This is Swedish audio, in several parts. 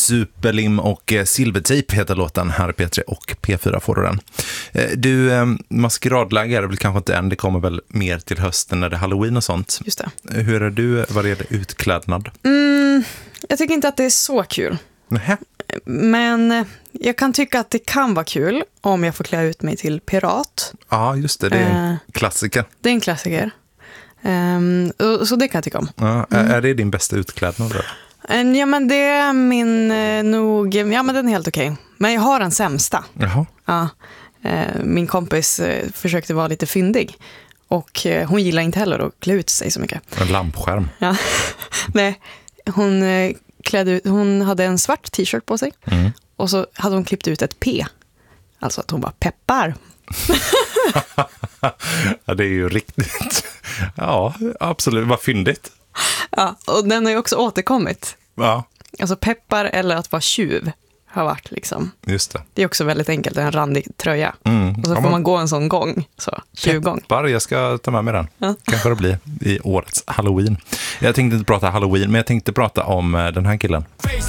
Superlim och Silvertejp heter låten här i P3 och P4 får du den. Du, maskeradläge är det väl kanske inte än, det kommer väl mer till hösten när det är Halloween och sånt. Just det. Hur är du vad det gäller utklädnad? Jag tycker inte att det är så kul. Nähä. Men jag kan tycka att det kan vara kul om jag får klä ut mig till pirat. Ja, just det, det är en klassiker. Det är en klassiker. Så det kan jag tycka om. Ja, är det din bästa utklädnad då? Ja, men det är min nog... Ja, men den är helt okej. Men jag har den sämsta. Jaha. Ja, min kompis försökte vara lite fyndig. Och hon gillar inte heller att klä ut sig så mycket. En lampskärm. Ja. Nej, hon hade en svart t-shirt på sig. Och så hade hon klippt ut ett P. Alltså att hon var peppar. Ja, det är ju riktigt. Ja, absolut. Vad fyndigt. Ja, och den har ju också återkommit. Ja. Alltså peppar eller att vara tjuv har varit liksom. Just det. Det är också väldigt enkelt, en randig tröja. Och så får man gå en sån gång, så 20 gång. Peppar, jag ska ta med mig den. Ja. Kanske det blir i årets Halloween. Jag tänkte inte prata Halloween, men jag tänkte prata om den här killen.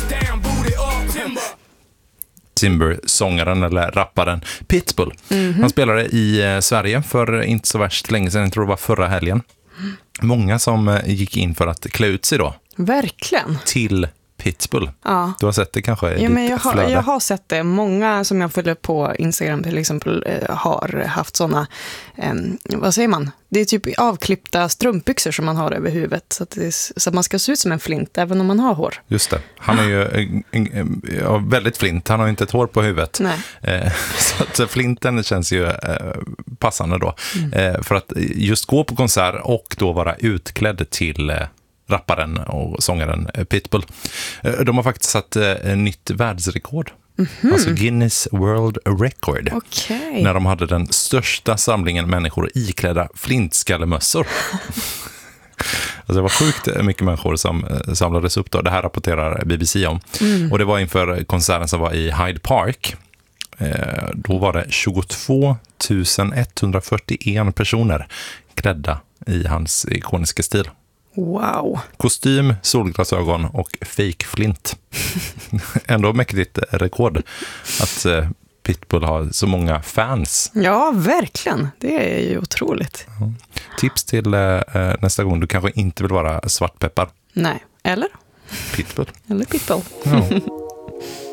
Timber, sångaren eller rapparen Pitbull. Han spelade i Sverige för inte så värst länge sedan, jag tror det var förra helgen. Många som gick in för att klä ut sig då. Verkligen. Till Pitbull. Ja. Du har sett det kanske i Ja, men ditt flöde. jag har sett det. Många som jag följer på Instagram till exempel har haft såna, vad säger man? Det är typ avklippta strumpbyxor som man har över huvudet. Så att man ska se ut som en flint även om man har hår. Just det. Han är ju väldigt flint. Han har ju inte ett hår på huvudet. Nej. Så att flinten känns ju passande då. För att just gå på konsert och då vara utklädd till rapparen och sångaren Pitbull. De har faktiskt satt nytt världsrekord. Alltså Guinness World Record. Okej. När de hade den största samlingen människor iklädda flintskallemössor. Alltså det var sjukt mycket människor som samlades upp då. Det här rapporterar BBC om. Och det var inför konserten som var i Hyde Park. Då var det 22 141 personer klädda i hans ikoniska stil. Wow. Kostym, solglasögon och fake flint. Ändå mäktigt rekord att Pitbull har så många fans. Ja, verkligen. Det är ju otroligt. Tips till nästa gång. Du kanske inte vill vara svartpeppar. Nej. Eller? Pitbull. Eller Pitbull. Ja.